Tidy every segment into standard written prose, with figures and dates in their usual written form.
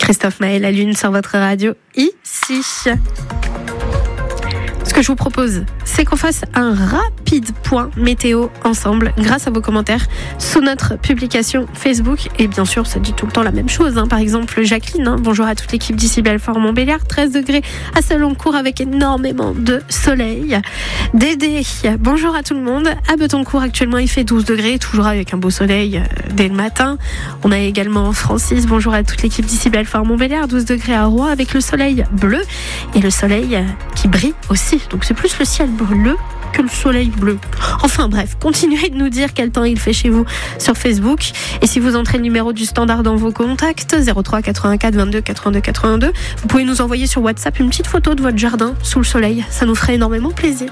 Christophe Maé, la Lune sur votre radio, ici. Ce que je vous propose, c'est qu'on fasse un rapide point météo ensemble grâce à vos commentaires sous notre publication Facebook. Et bien sûr, ça dit tout le temps la même chose. Par exemple, Jacqueline, bonjour à toute l'équipe d'ici Belfort-Montbéliard, 13 degrés à Seloncourt avec énormément de soleil. Dédé, bonjour à tout le monde. À Betoncourt, actuellement, il fait 12 degrés, toujours avec un beau soleil dès le matin. On a également Francis, bonjour à toute l'équipe d'ici Belfort-Montbéliard, 12 degrés à Rouen avec le soleil bleu et le soleil qui brille aussi. Donc c'est plus le ciel bleu que le soleil bleu. Enfin bref, continuez de nous dire quel temps il fait chez vous sur Facebook. Et si vous entrez le numéro du standard dans vos contacts, 03 84 22 82 82, vous pouvez nous envoyer sur WhatsApp une petite photo de votre jardin sous le soleil. Ça nous ferait énormément plaisir.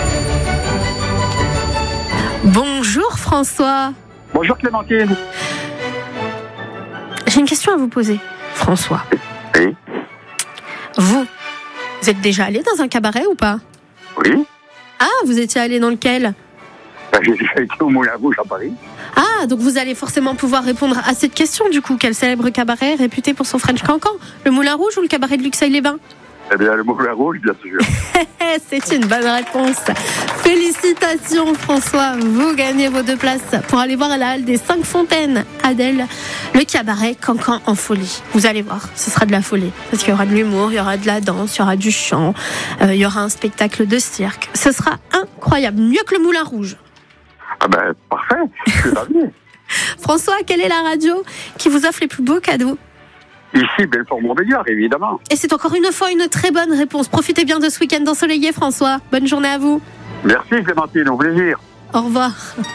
Bonjour François. Bonjour Clémentine. J'ai une question à vous poser, François. Oui. Vous êtes déjà allé dans un cabaret ou pas ? Oui. Ah, vous étiez allé dans lequel ? J'ai déjà été au Moulin Rouge à Paris. Ah, donc vous allez forcément pouvoir répondre à cette question du coup. Quel célèbre cabaret réputé pour son French Cancan ? Le Moulin Rouge ou le cabaret de Luxeuil-les-Bains ? Eh bien, le Moulin Rouge, bien sûr. C'est une bonne réponse. Félicitations François, vous gagnez vos 2 places pour aller voir à la Halle des 5 Fontaines, Adèle, le cabaret Cancan en folie. Vous allez voir, ce sera de la folie. Parce qu'il y aura de l'humour, il y aura de la danse, il y aura du chant, il y aura un spectacle de cirque. Ce sera incroyable, mieux que le Moulin Rouge. Ah ben, parfait, je suis ravi. François, quelle est la radio qui vous offre les plus beaux cadeaux ? Ici, Belfort-Montbéliard, évidemment. Et c'est encore une fois une très bonne réponse. Profitez bien de ce week-end ensoleillé, François. Bonne journée à vous. Merci Clémentine, au plaisir. Au revoir.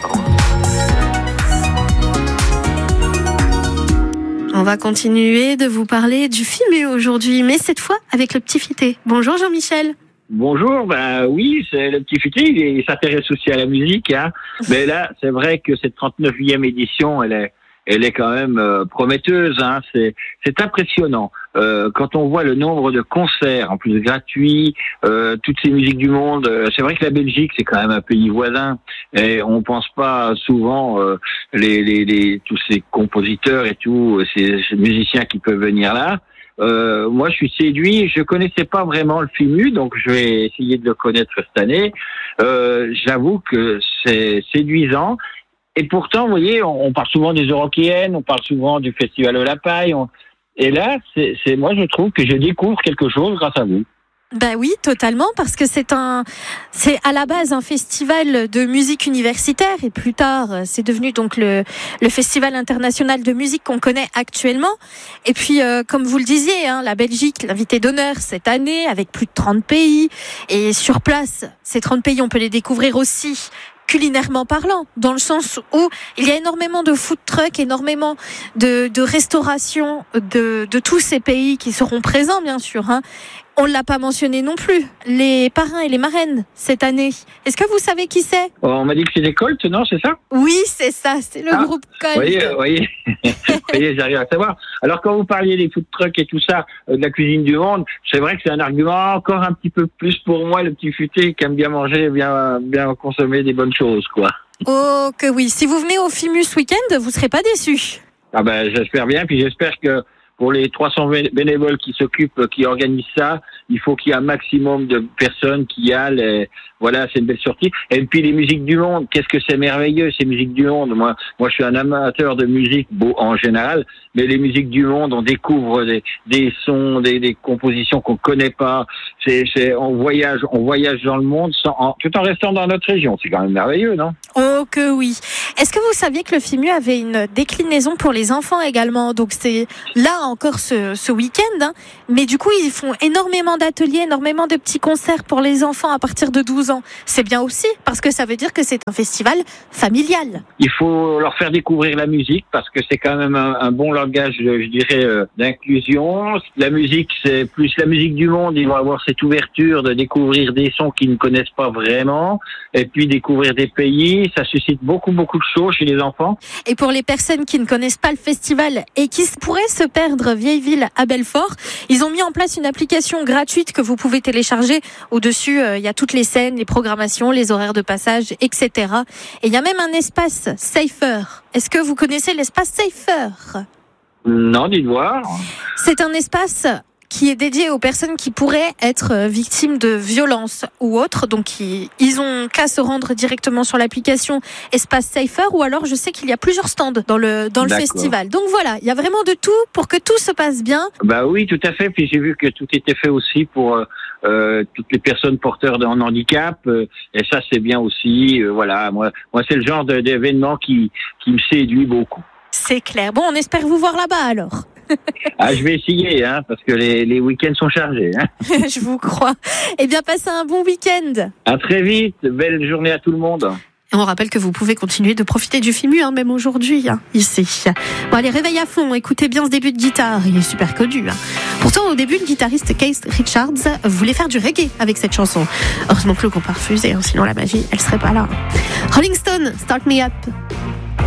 On va continuer de vous parler du FIMU aujourd'hui, mais cette fois avec le petit Fité. Bonjour Jean-Michel. Bonjour, oui, c'est le petit Fité, il s'intéresse aussi à la musique, Mais là, c'est vrai que cette 39e édition, elle est quand même prometteuse, c'est impressionnant. Quand on voit le nombre de concerts, en plus gratuits, toutes ces musiques du monde, c'est vrai que la Belgique, c'est quand même un pays voisin, et on pense pas souvent tous ces compositeurs et tous ces musiciens qui peuvent venir là. Moi, je suis séduit. Je connaissais pas vraiment le FIMU, donc je vais essayer de le connaître cette année. J'avoue que c'est séduisant. Et pourtant, vous voyez, on parle souvent des Eurokéennes, on parle souvent du Festival de la Paille. Et là, moi, je trouve que je découvre quelque chose grâce à vous. Ben oui, totalement, parce que c'est à la base un festival de musique universitaire et plus tard, c'est devenu donc le Festival international de musique qu'on connaît actuellement. Et puis, comme vous le disiez, la Belgique, l'invité d'honneur cette année avec plus de 30 pays. Et sur place, ces 30 pays, on peut les découvrir aussi culinairement parlant, dans le sens où il y a énormément de food trucks, énormément de restauration de tous ces pays qui seront présents, bien sûr. On ne l'a pas mentionné non plus, les parrains et les marraines cette année. Est-ce que vous savez qui c'est ? On m'a dit que c'était Colt, non, c'est ça ? Oui, c'est ça, c'est le groupe Colt. Voyez, j'arrive à savoir. Alors, quand vous parliez des food trucks et tout ça, de la cuisine du monde, c'est vrai que c'est un argument encore un petit peu plus pour moi, le petit Futé, qui aime bien manger, bien consommer des bonnes choses, quoi. Oh, que oui. Si vous venez au FIMU ce week-end, vous ne serez pas déçus. Ah ben, j'espère bien, puis j'espère que pour les 300 bénévoles qui s'occupent, qui organisent ça, il faut qu'il y ait un maximum de personnes qui y aillent. Voilà, c'est une belle sortie. Et puis les musiques du monde, qu'est-ce que c'est merveilleux ces musiques du monde. Moi, je suis un amateur de musique en général, mais les musiques du monde, on découvre des sons, des compositions qu'on connaît pas. On voyage dans le monde tout en restant dans notre région. C'est quand même merveilleux, non ? Oh que oui. Est-ce que vous saviez que le FIMU avait une déclinaison pour les enfants également ? Donc c'est là encore ce week-end, mais du coup ils font énormément d'ateliers, énormément de petits concerts pour les enfants à partir de 12 ans. C'est bien aussi, parce que ça veut dire que c'est un festival familial. Il faut leur faire découvrir la musique, parce que c'est quand même un bon langage, je dirais, d'inclusion. La musique, c'est plus la musique du monde. Ils vont avoir cette ouverture de découvrir des sons qu'ils ne connaissent pas vraiment, et puis découvrir des pays. Ça suscite beaucoup de choses chez les enfants. Et pour les personnes qui ne connaissent pas le festival et qui pourraient se perdre Vieilleville à Belfort, ils ont mis en place une application gratuite que vous pouvez télécharger. Au-dessus, il y a toutes les scènes, les programmations, les horaires de passage, etc. Et il y a même un espace Safer. Est-ce que vous connaissez l'espace Safer ? Non, dites voir. C'est un espace qui est dédié aux personnes qui pourraient être victimes de violences ou autres. Donc, ils ont qu'à se rendre directement sur l'application Espace Safer, ou alors je sais qu'il y a plusieurs stands dans le festival. Donc voilà, il y a vraiment de tout pour que tout se passe bien. Bah oui, tout à fait. Puis j'ai vu que tout était fait aussi pour toutes les personnes porteurs d'un handicap. Et ça, c'est bien aussi. Voilà, moi, c'est le genre d'événement qui me séduit beaucoup. C'est clair. Bon, on espère vous voir là-bas alors. Je vais essayer, parce que les week-ends sont chargés. Je vous crois. Eh bien, passez un bon week-end. À très vite. Belle journée à tout le monde. Et on rappelle que vous pouvez continuer de profiter du FIMU, même aujourd'hui, ici. Bon, allez, réveille à fond. Écoutez bien ce début de guitare. Il est super connu. Pourtant, au début, le guitariste Keith Richards voulait faire du reggae avec cette chanson. Heureusement que le groupe a refusé, sinon la magie, elle serait pas là. Rolling Stone, Start Me Up.